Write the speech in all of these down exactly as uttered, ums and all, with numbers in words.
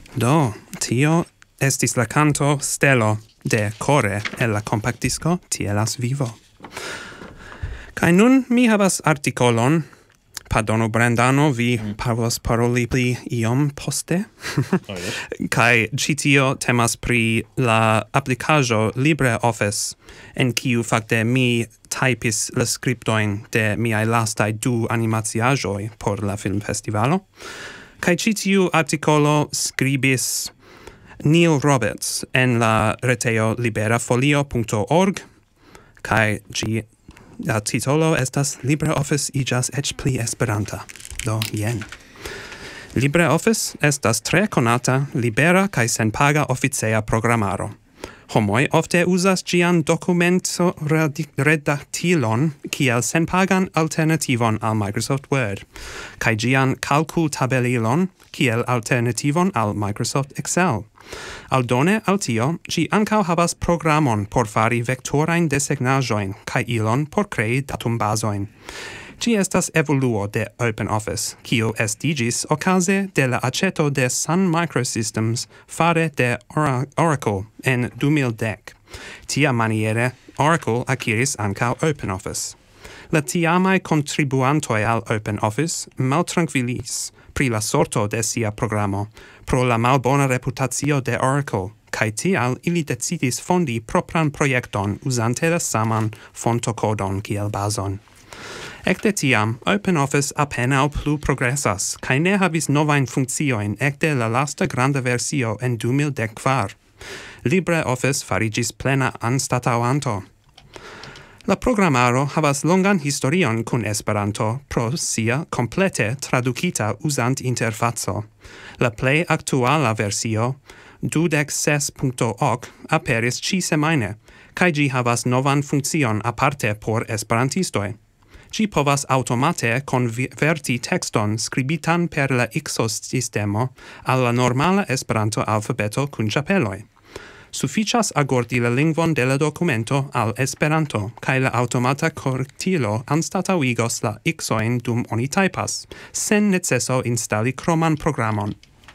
Do, tio estis la canto Stelo de Core el la compact disco Tielas Vivo. Kai nun mi havas artikolon, pardono Brandano, vi mm. parlos paroli pli iom poste. Oh, yes. Kai citio temas pri la applicajo LibreOffice, en kiu fakte mi typis la scriptoin de miai lastai du animaciajoi por la film festivalo. Kai citiu articolo scribis Neil Roberts en la reteo liberafolio punto org, kai gi la titolo estas LibreOffice igas ec pli esperanta. Do, jen. LibreOffice estas tre konata, libera kai senpaga oficea programaro. Homoi ofte uzas gian documento redaktilon kiel senpagan alternativon al Microsoft Word, kai gian calcul tabelilon kiel alternativon al Microsoft Excel. Aldone al tio, gi ancau havas programon por fari vectorain desegnajoin, kai ilon por crei datumbazoin. Gi estas evoluo de OpenOffice, kiu estigis ocase de la aceto de Sun Microsystems fare de Or- Oracle en du mil dek. Tia maniere, Oracle acquiris ancau OpenOffice. La tiamai contribuantoi al OpenOffice maltranquilis pri la sorto de sia programo, pro la malbona reputatio de Oracle, kai tial ili decidis fondi propran projekton usante la saman fontocodon kiel bazon. Ecte tiam, OpenOffice apenao plu progressas, kai ne havis novain funkcioin ecte la lasta granda versio en du mil kvar. LibreOffice farigis plena anstatauanto. La programaro havas longan historion kun Esperanto pro sia complete tradukita usant interfaco. La plej aktuala versio, dudek ses punto ok, aperis ci semaine, kai gi havas novan funkcion aparte por esperantistoj. Gi povas automate converti texton scribitan per la Ixos-sistemo al la normala Esperanto alfabeto kun ĉapeloj. Suficias agordi la lingvon de la documento al Esperanto, kai la automata correctilo anstataŭigos la Xojn dum oni typas, sen neceso installi kroman programon.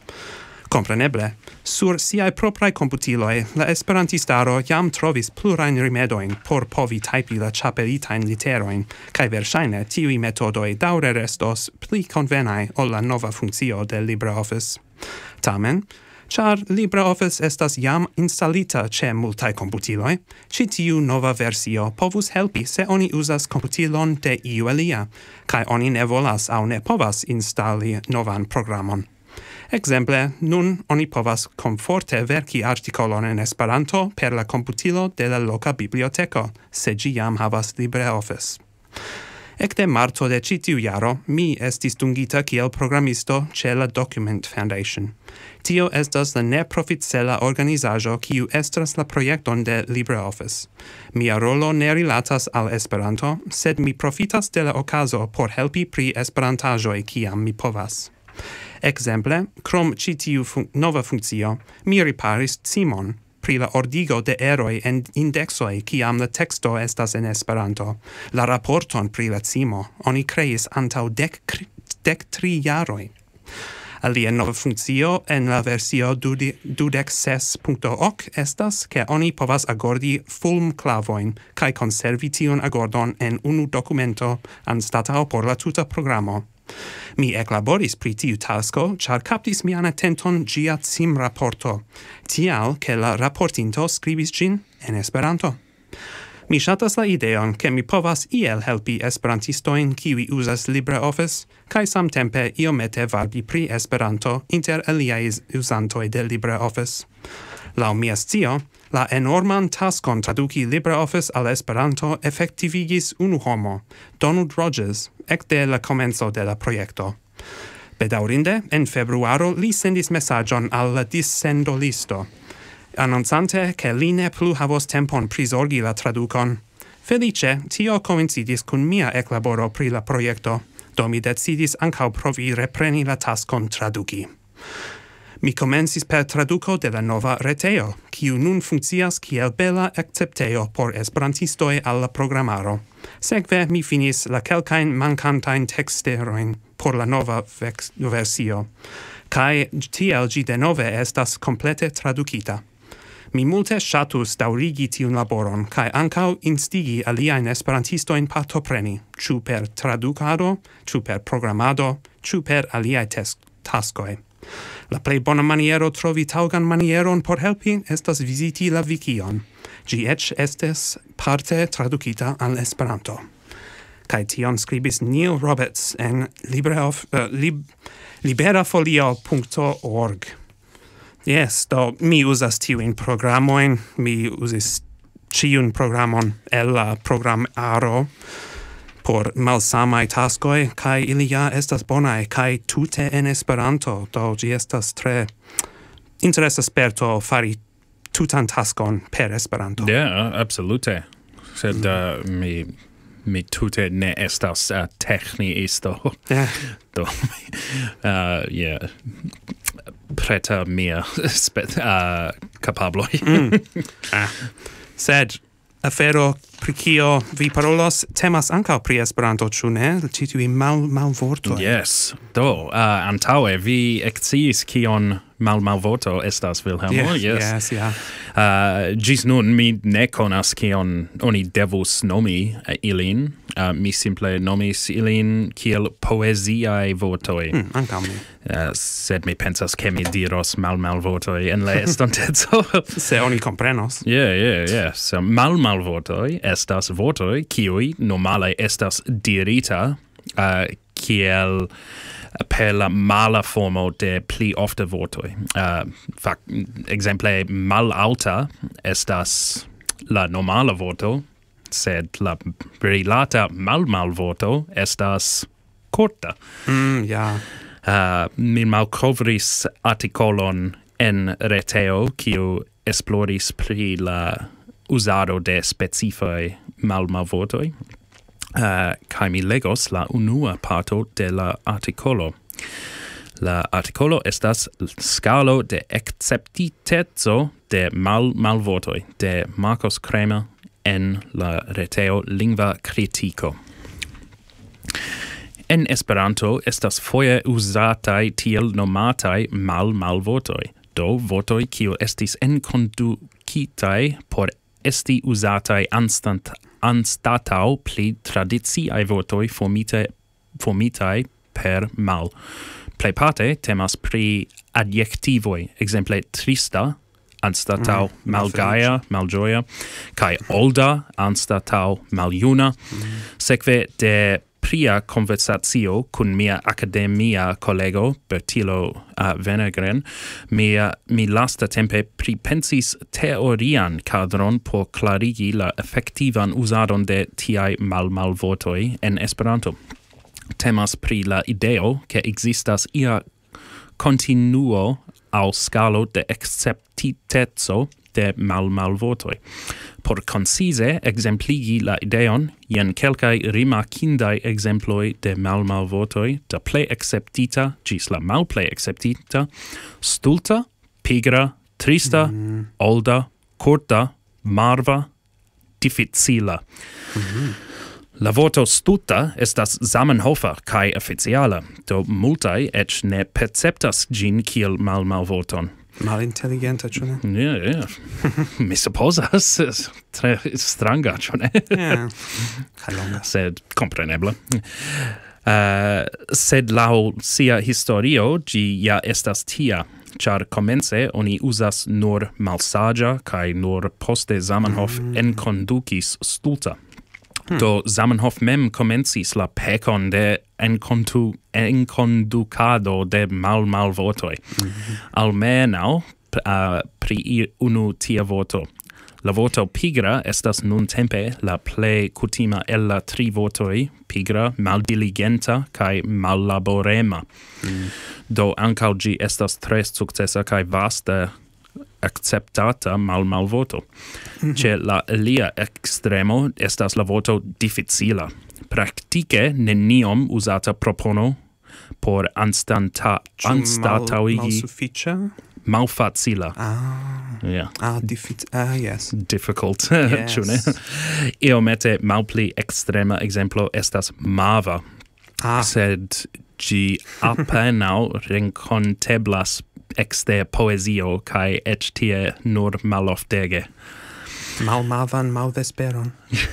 Compreneble, sur siai proprae computiloi, la esperantistaro jam trovis plurain rimedoin por povi typi la ĉapelitajn literoin, kai verŝajne tiuj metodoi daŭre restos pli convenai ol la nova funkcio de LibreOffice. Tamen, char LibreOffice estas jam installita ĉe multaj computiloj, ĉi tiu nova versio povus helpi se oni uzas computilon de iu alia, kai oni ne volas aŭ ne povas installi novan programon. Exemple, nun oni povas komforte verki artikolon en Esperanto per la computilo de la loka biblioteko, se ĝi jam havas LibreOffice. Ekde marto de ĉi tiu jaro, mi estis dungita kiel programisto ĉe la Document Foundation. Tio estas la neprofitcela organizaĵo kiu estras la projekton de LibreOffice. Mia rolo ne rilatas al Esperanto, sed mi profitas de la okazo por helpi pri esperantaĵoj kiam mi povas. Exemple, krom ĉi tiu fun- nova funkcio, mi riparis Cimon pri la ordigo de eroj en indeksoj kiam la teksto estas en Esperanto. La raporton pri la Cimo oni kreis antaŭ dek, dek tri jaroj. Alia nova funkcio en la versio dudek ses punto ok estas, ke oni povas agordi fulmklavojn kaj konservi tiun agordon en unu dokumento anstataŭ por la tuta programo. Mi eklaboris pri tiu tasko, ĉar kaptis mian atenton ĝia cimraporto, tial ke la raportinto skribis ĝin en Esperanto. Mi ŝatas la ideon, ke mi povas iel helpi esperantistojn kiuj uzas LibreOffice, kaj samtempe iomete varbi pri Esperanto inter aliaj uzantoj de LibreOffice. Laŭ mia scio, la enorman taskon traduki LibreOffice al Esperanto efektivigis unu homo, Donald Rogers, ekde la komenco de la projekto. Bedaŭrinde, en februaro li sendis mesaĝon al la dissendolisto, anoncante ke li ne plu havos tempon prizorgi la tradukon. Felice, tio koincidis kun mia eklaboro pri la projekto, do mi decidis ankaŭ provi repreni la taskon traduki. Mi komencis per traduko de la nova reteo, kiu nun funkcias kiel bela akceptejo por esperantistoj al la programaro. Sekve mi finis la kelkajn mankantajn teksterojn por la nova versio. kai tiel gi denove estas complete traducita. Mi multe shatus daurigi tiun laboron, kai ancau instigi aliaen esperantistoin partopreni, ciu per traducado, ciu per programado, ciu per aliae taskoi. La plei bona maniero trovi taugan manieron por helpi estas visiti la wikion. Gi ec estes parte traducita al Esperanto. Kai tion scribis Neil Roberts en libreof, uh, lib, liberafolio punto org. Yes, do mi usas tiuin programoin, mi usis ciun programon el la programaro por malsamai taskoi, kai ili ja estas bonai, kai tute en Esperanto, do gi estas tre interesa sperto fari tutan taskon per Esperanto. Yeah, absolute. Sed uh, mi mi tute ne estas uh, techniisto. Yeah. Do, uh, yeah, preta mia spe uh, capabloi. mm. ah. Sed afero pri kio vi parolos temas ankaŭ pri Esperanto, ĉu ne? Ĉi tiuj mal malvortoj. Yes. Do, uh, antaŭe vi eksciis kion mal malvorto estas, Vilhelmo? Yes, yes, yeah. Uh, gis nun mi ne konas kion oni devus nomi uh, ilin. Uh, mi simple nomis ilin kiel poesiae vortoi. Mm, ankaŭ mi. Uh, sed mi pensas ke mi diros mal malvortoi en la estonteco. Se oni komprenos. Yeah, yeah, yeah. So mal malvortoi estas vortoi kiuj normale estas dirita uh, kiel per la mala formo de pli ofta vortoi. Uh, fac, exemple, mal alta estas la normala vorto, sed la rilata mal mal vorto estas corta. Mm, ja. Uh, mi malkovris artikolon en reteo kiu esploris pri la uzado de specifaj mal malvortoj. Uh, kai mi legos la unua parto de la articolo. La articolo estas skalo de acceptitezo de mal malvortoj de Marcos Kremer en la reteo Lingva Kritiko. En Esperanto estas foje uzataj tiel nomataj mal malvortoj. Do vortoj kiu estis enkondukitaj por esti uzataj anstant anstatau pli tradiciae vortoi formite, formitai per mal. Plejparte temas pri adjektivoi, exemple trista, anstatau mm, malgaia, malgioia, kai olda, anstatau maljuna. Mm. Sekve de pria conversatio kun mia academia collego Bertilo uh, Venegren, mia, mi lasta tempe pripensis teorian cadron por clarigi la effektivan uzadon de tiai mal malvortoi en Esperanto. Temas pri la ideo ke existas ia continuo au scalo de acceptitezo de mal malvortoi. Por concise exempligi la ideon, jen kelkai rimarkindai exemploi de mal malvortoi, da plei acceptita gis la mal plei acceptita, stulta, pigra, trista, mm. olda, curta, marva, difficila. Mm-hmm. La vorto stulta estas Zamenhofer kai officiala, do multai ec ne perceptas gin kiel mal malvorton. Malintelligenta, ĉu ne? Yeah, yeah. Mi supposas. Tre stranga, ĉu ne? Yeah. Kaj longa. Sed kompreneble. Uh, sed laŭ sia historio ĝi ja estas tia, ĉar komence oni uzas nur malsaĝa kaj nur poste Zamenhof mm. enkondukis stulta. Hmm. Do Zamenhof mem comencis la pekon de enkontu, enkondukado de mal malvortoi. Mm-hmm. Almenau uh, pri unu tia vorto. La vorto pigra estas nuntempe la plej kutima el la tri vortoi, pigra, maldiligenta kaj mallaborema. Mm. Do ankaŭ ĝi estas tre sukcesa kaj vasta acceptata mal malvorto. Mm-hmm. Ce la lia extremo estas la vorto difficila. Praktike neniom uzata propono por anstanta anstatauigi mal, malsuficia? Malfacila. Ah. Yeah. Ah, diffi- ah, yes. Difficult. Yes. Ĉu ne? Iomete malpli extrema exemplo estas mava. Ah. Sed gi apenau renconteblas exter poesio kai et tie nur maloftege. Mal malvan, mal vesperon.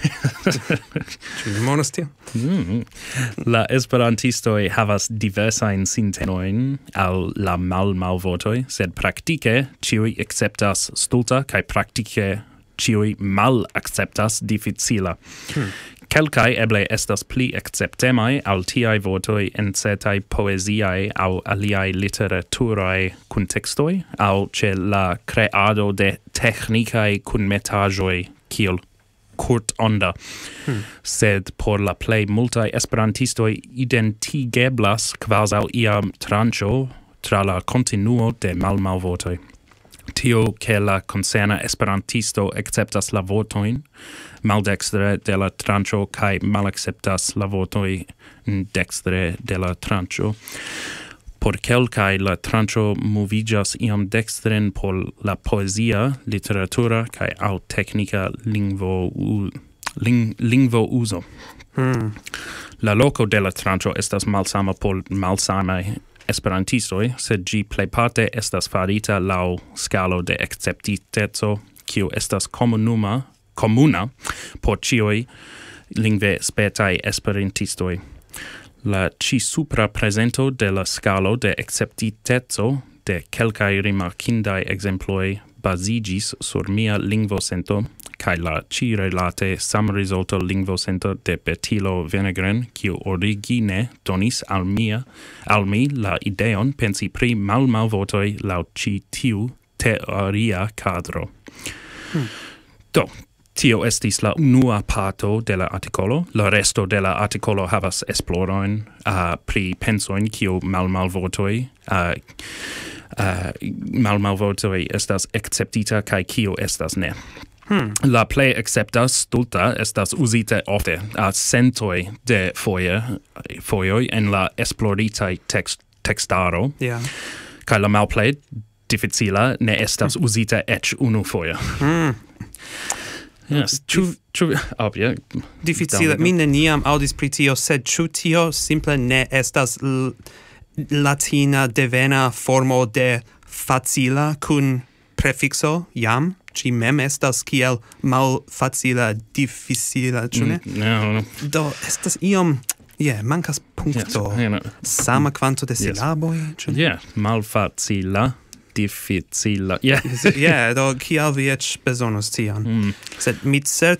Ĉu vi monos tio? Mm. La esperantistoj havas diversajn sintenojn al la mal malvortoj, sed praktike ĉiuj akceptas stulta kaj praktike ĉiuj mal akceptas difficila. Hmm. Kelkaj eble estas pli akceptemaj al tiaj vortoj en certaj poeziaj aŭ aliaj literaturaj kuntekstoj aŭ ĉe la kreado de teknikaj kunmetaĵoj kiel Kurt Onda. Hmm. Sed por la plej multaj esperantistoj identigeblas kvazaŭ iam tranĉo tra la kontinuo de malmalvortoj. Tio che la concerna esperantisto acceptas la vortojn maldextre de la tranĉo kaj malacceptas la vortojn dextre de la tranĉo. Por kelkaj la tranĉo moviĝas iam dextren por la poezia, literatura kaj aŭ teknika lingvo ling, lingvo uzo. Hmm. La loko de la tranĉo estas malsama por malsamaj esperantistoj, sed ĝi plejparte estas farita laŭ skalo de akceptiteco, kiu estas komunuma, komuna por ĉiuj lingve spertaj esperantistoj. La ĉi supra prezento de la skalo de akceptiteco de kelkaj rimarkindaj ekzemploj baziĝis sur mia lingvosento kaj la ĉi relate samrizolto lingvosento de Bertilo Venegren, kiu origine donis al mia al mi la ideon pensi pri malmalvortoj laŭ ĉi tiu teoria kadro. Hmm. Do, tio estis la unua parto de la artikolo. La resto de la artikolo havas esplorojn uh, pri pensojn kiu malmalvortoj uh, uh, malmalvortoj estas akceptita kaj kiu estas ne. Hmm. La plej akcepta stulta estas uzita ofte a uh, centoj de foje fojoj en la esploritaj tekst, tekstaro. Yeah. Kaj la malplej difficila ne estas hmm. uzita eĉ unu foje. Hmm. Yes, ĉu ĉu oh, yeah. Difficile. Mi neniam aŭdis pri tio, sed ĉu tio simple ne estas l- latina devena formo de facila kun prefixo jam? Ci mem estas kiel malfacila difficila, ĉu ne? Mm, no. Do estas iom, yeah, mankas punkto. Yes, you know. Sama kvanto de silaboj, ĉu? Yeah, malfacila, difficila. Yeah. Yeah, do kial vi eĉ bezonos tion? Mm. Sed mi